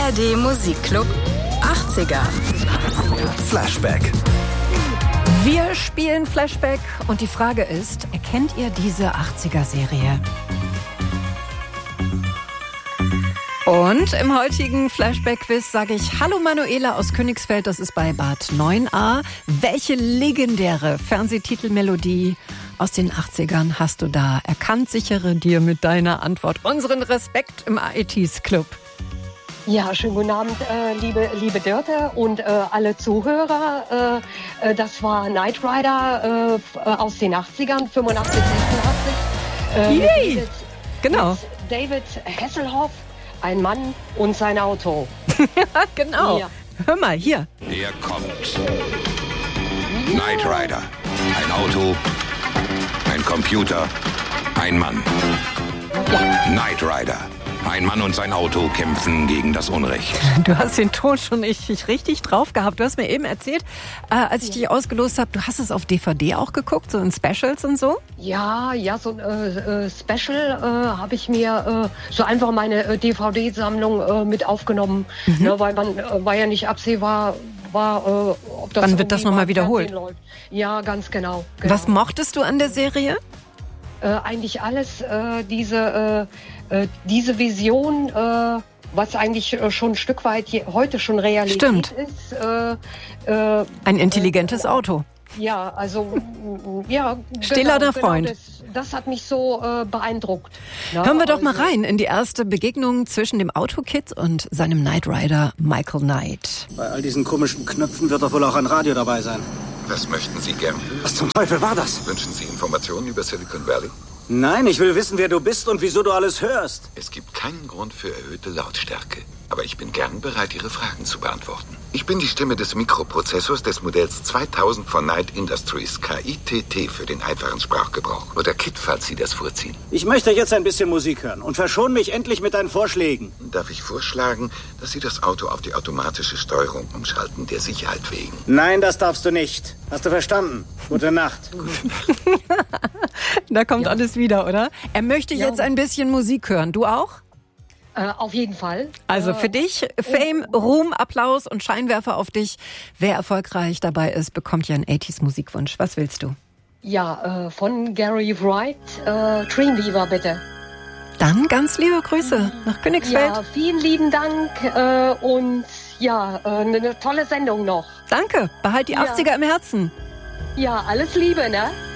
ARD Musikclub 80er. Flashback. Wir spielen Flashback und die Frage ist, erkennt ihr diese 80er-Serie? Und im heutigen Flashback-Quiz sage ich Hallo Manuela aus Königsfeld, das ist bei Bad 9a. Welche legendäre Fernsehtitelmelodie aus den 80ern hast du da erkannt? Sichere dir mit deiner Antwort unseren Respekt im AETs-Club. Ja, schönen guten Abend, liebe Dörte und alle Zuhörer. Das war Knight Rider aus den 80ern, 85, 86. Genau. Mit David Hasselhoff, ein Mann und sein Auto. Ja, genau. Ja. Hör mal, hier. Er kommt. Knight Rider. Ein Auto, ein Computer, ein Mann. Ja. Knight Rider. Ein Mann und sein Auto kämpfen gegen das Unrecht. Du hast den Ton schon richtig drauf gehabt. Du hast mir eben erzählt, als ich dich ausgelost habe, du hast es auf DVD auch geguckt, so in Specials und so? Ja, so ein Special habe ich mir so einfach meine DVD-Sammlung mit aufgenommen, ne, weil man war ja nicht absehbar, ob das wann wird das nochmal wiederholt? Läuft. Ja, ganz genau. Was mochtest du an der Serie? Eigentlich alles, diese Vision, was eigentlich schon ein Stück weit heute schon Realität ist. Ein intelligentes Auto. Ja, also, ja. Stählerner Freund. Das hat mich so beeindruckt. Ja, hören wir doch mal rein in die erste Begegnung zwischen dem Autokid und seinem Knight Rider Michael Knight. Bei all diesen komischen Knöpfen wird doch wohl auch ein Radio dabei sein. Was möchten Sie gern? Was zum Teufel war das? Wünschen Sie Informationen über Silicon Valley? Nein, ich will wissen, wer du bist und wieso du alles hörst. Es gibt keinen Grund für erhöhte Lautstärke. Aber ich bin gern bereit, Ihre Fragen zu beantworten. Ich bin die Stimme des Mikroprozessors des Modells 2000 von Knight Industries, KITT für den einfachen Sprachgebrauch. Oder KIT, falls Sie das vorziehen. Ich möchte jetzt ein bisschen Musik hören und verschone mich endlich mit deinen Vorschlägen. Darf ich vorschlagen, dass Sie das Auto auf die automatische Steuerung umschalten, der Sicherheit wegen? Nein, das darfst du nicht. Hast du verstanden? Gute Nacht. Da kommt alles wieder, oder? Er möchte jetzt ein bisschen Musik hören. Du auch? Auf jeden Fall. Also für dich Fame, Ruhm, Applaus und Scheinwerfer auf dich. Wer erfolgreich dabei ist, bekommt ja einen 80s Musikwunsch. Was willst du? Ja, von Gary Wright, Dreamweaver bitte. Dann ganz liebe Grüße nach Königsfeld. Ja, vielen lieben Dank und ja, eine tolle Sendung noch. Danke, behalt die 80er im Herzen. Ja, alles Liebe, ne?